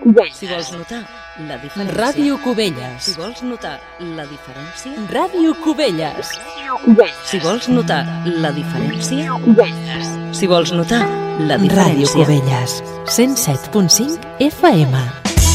Si vols notar la diferència... Ràdio Cubelles. Si vols notar la diferència... Ràdio Cubelles. Si vols notar la diferència... Si vols notar la diferència... Ràdio Cubelles, 107.5 FM.